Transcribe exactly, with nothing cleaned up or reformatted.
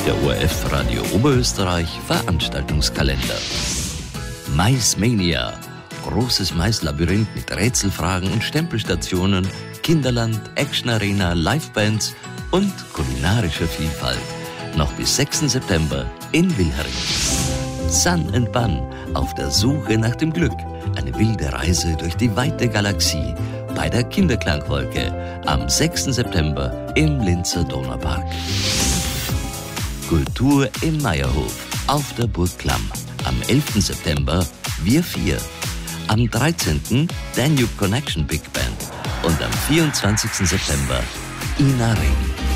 Der O R F Radio Oberösterreich Veranstaltungskalender. Maismania. Großes Maislabyrinth mit Rätselfragen und Stempelstationen, Kinderland, Actionarena, Livebands und kulinarischer Vielfalt. Noch bis sechsten September in Wilhering. Sun and Bun. Auf der Suche nach dem Glück. Eine wilde Reise durch die weite Galaxie. Bei der Kinderklangwolke. Am sechsten September im Linzer Donaupark. Kultur im Meierhof. Auf der Burg Klamm. Am elften September Wir vier. Am dreizehnten Danube Connection Big Band. Und am vierundzwanzigsten September Ina Ring.